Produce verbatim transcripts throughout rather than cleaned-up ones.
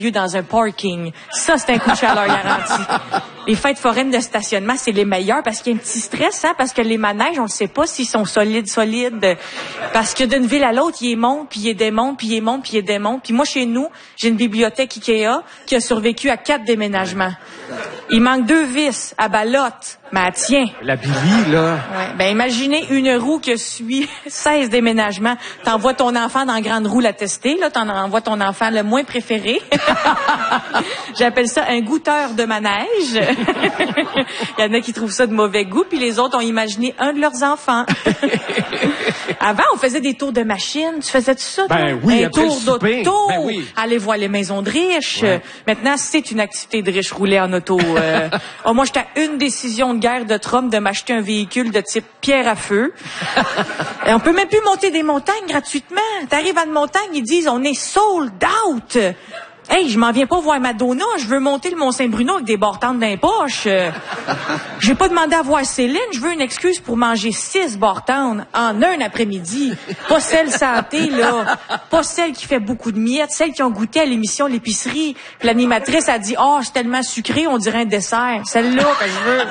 dans un parking. Ça, c'est un coup de chaleur garanti. Les fêtes foraines de stationnement, c'est les meilleures parce qu'il y a un petit stress, hein, parce que les manèges, on ne sait pas s'ils sont solides, solides. Parce que d'une ville à l'autre, il est monte, puis il est démonte, puis il est monte, puis il est démonte. Puis moi, chez nous, j'ai une bibliothèque Ikea qui a survécu à quatre déménagements. Il manque deux vis à balotte, mais elle tient. La Billy, là. Ouais. Ben, imaginez une roue qui suit seize déménagements. T'envoies ton enfant dans la grande roue la tester, là. T'en envoies ton enfant le moins préféré. J'appelle ça un goûteur de manège. Il y en a qui trouvent ça de mauvais goût, puis les autres ont imaginé un de leurs enfants. Avant, on faisait des tours de machine. Tu faisais tout ça, toi? Ben oui, un après tour le souper. d'auto. Ben oui. Aller voir les maisons de riches. Ouais. Maintenant, c'est une activité de riche rouler en auto. Euh, oh, moi, j'étais à une décision de guerre de Trump de m'acheter un véhicule de type pierre à feu. Et on peut même plus monter des montagnes gratuitement. T'arrives à une montagne, ils disent on est sold out. Hey, je m'en viens pas voir Madonna, je veux monter le Mont-Saint-Bruno avec des bartendes dans les poches. Euh, j'ai pas demandé à voir Céline, je veux une excuse pour manger six bartendes en un après-midi. Pas celle santé, là. Pas celle qui fait beaucoup de miettes, celle qui ont goûté à l'émission L'épicerie. Puis l'animatrice a dit, oh, c'est tellement sucré, on dirait un dessert. Celle-là que je veux.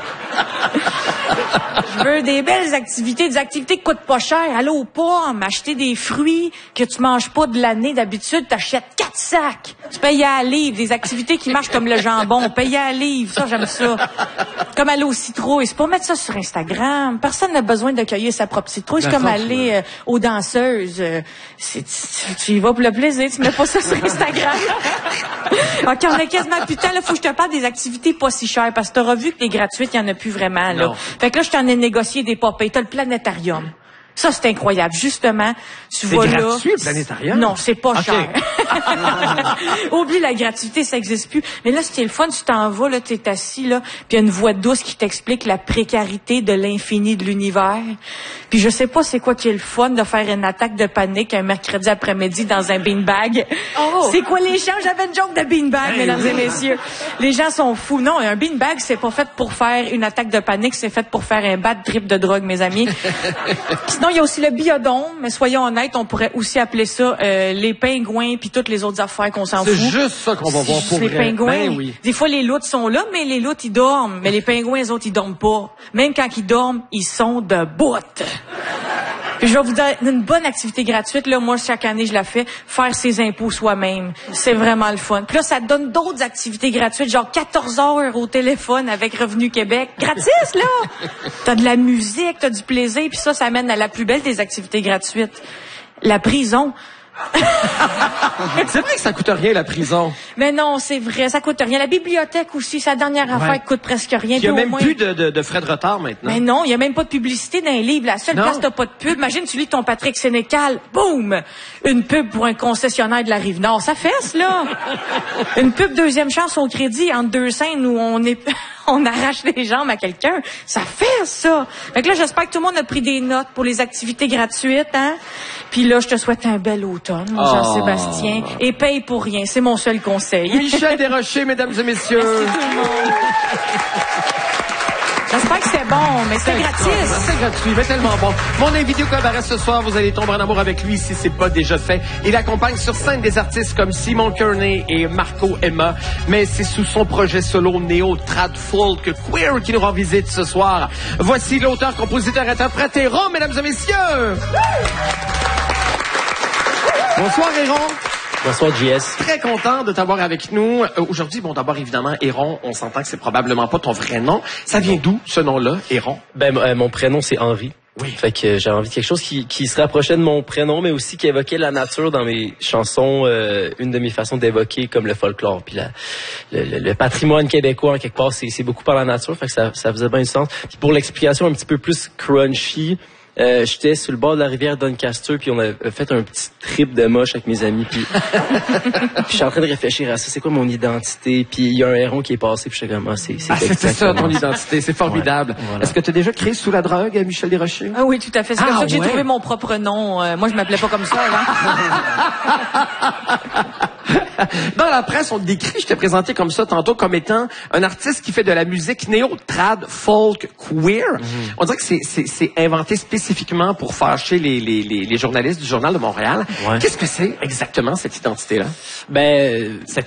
Je veux des belles activités, des activités qui coûtent pas cher. Aller aux pommes, acheter des fruits que tu manges pas de l'année d'habitude, t'achètes quatre sacs. Tu payes à la livre, des activités qui marchent comme le jambon, payer à la livre, ça j'aime ça. Comme aller au citrouille, c'est pour mettre ça sur Instagram. Personne n'a besoin de cueillir sa propre citrouille, c'est comme aller euh, aux danseuses. Euh, c'est, tu, tu y vas pour le plaisir, tu mets pas ça sur Instagram. OK, on a quasiment plus de temps, là, faut que je te parle des activités pas si chères, parce que t'auras vu que les gratuites, il y en a plus vraiment, là. Non. Fait que là, je t'en ai négocié des popées. T'as le planétarium. Ça, c'est incroyable. Justement, tu vois là... C'est gratuit, le planétarium? Non, c'est pas okay. cher. Oublie la gratuité, ça existe plus. Mais là, ce qui est le fun, tu t'en vas, là, t'es assis, là, puis il y a une voix douce qui t'explique la précarité de l'infini de l'univers. Puis je sais pas c'est quoi qui est le fun de faire une attaque de panique un mercredi après-midi dans un beanbag. Oh. C'est quoi les gens? J'avais une joke de beanbag, hey, mesdames oui. et messieurs. Les gens sont fous. Non, un beanbag, c'est pas fait pour faire une attaque de panique, c'est fait pour faire un bad trip de drogue, mes amis. Sinon, il y a aussi le biodôme, mais soyons honnêtes, on pourrait aussi appeler ça euh, les pingouins puis toutes les autres affaires qu'on s'en fout. C'est juste ça qu'on va voir pour les vrai. pingouins. Ben oui. Des fois, les loutres sont là, mais les loutres, ils dorment. Mais les pingouins, les autres, ils dorment pas. Même quand ils dorment, ils sont debout. Puis je vais vous donner une bonne activité gratuite. Là, moi, chaque année, je la fais. Faire ses impôts soi-même. C'est vraiment le fun. Puis là, ça te donne d'autres activités gratuites, genre quatorze heures au téléphone avec Revenu Québec. Gratis, là! T'as de la musique, t'as du plaisir. Puis ça, ça amène à la plus belle des activités gratuites. La prison. C'est vrai que ça coûte rien, la prison. Mais non, c'est vrai, ça coûte rien. La bibliothèque aussi, sa dernière ouais. affaire coûte presque rien. Il y a même moins... plus de, de, de frais de retard maintenant. Mais non, il y a même pas de publicité dans les livres. La seule non. place t'as pas de pub. Imagine, tu lis ton Patrick Sénécal, boum! Une pub pour un concessionnaire de la Rive-Nord. Ça fesse, là! Une pub deuxième chance au crédit entre deux scènes où on est... on arrache les jambes à quelqu'un. Ça fait ça. Fait que là, j'espère que tout le monde a pris des notes pour les activités gratuites, hein. Puis là, je te souhaite un bel automne, oh. Jean-Sébastien. Et paye pour rien. C'est mon seul conseil. Michel Desrochers, mesdames et messieurs. Merci tout le monde. J'espère que c'est bon, mais c'est gratis. C'est gratuit, mais tellement bon. Mon invité au cabaret ce soir, vous allez tomber en amour avec lui si c'est pas déjà fait. Il accompagne sur scène des artistes comme Simon Kearney et Marco Emma, mais c'est sous son projet solo néo trad folk queer qui nous rend visite ce soir. Voici l'auteur, compositeur, interprète Héron, mesdames et messieurs. Bonsoir Héron. Bonsoir, J S. Très content de t'avoir avec nous. Euh, aujourd'hui, bon, d'abord, évidemment, Héron, on s'entend que c'est probablement pas ton vrai nom. Ça vient d'où, ce nom-là, Héron? Ben, euh, mon prénom, c'est Henri. Oui. Fait que euh, j'ai envie de quelque chose qui, qui se rapprochait de mon prénom, mais aussi qui évoquait la nature dans mes chansons. Euh, une de mes façons d'évoquer comme le folklore. Puis la, le, le, le patrimoine québécois, en quelque part, c'est, c'est beaucoup par la nature. Fait que ça, ça faisait bien du sens. Puis pour l'explication un petit peu plus crunchy, Euh, j'étais sur le bord de la rivière Doncaster, puis on a fait un petit trip de moche avec mes amis, puis, puis je suis en train de réfléchir à ça, c'est quoi mon identité, puis il y a un héron qui est passé, puis je suis comme, ah, c'est c'est ah, c'est ça ton identité, c'est formidable. Ouais, voilà. Est-ce que tu as déjà créé sous la drogue, Michel Desrochers? Ah oui, tout à fait, c'est ah, comme ça que ouais. j'ai trouvé mon propre nom. Euh, moi, je m'appelais pas comme ça avant. Dans la presse, on te décrit, je t'ai présenté comme ça tantôt, comme étant un artiste qui fait de la musique néo, trad, folk, queer. Mm-hmm. On dirait que c'est, c'est, c'est inventé spécifiquement pour fâcher les, les, les, les journalistes du Journal de Montréal. Ouais. Qu'est-ce que c'est exactement, cette identité-là? Ben, cette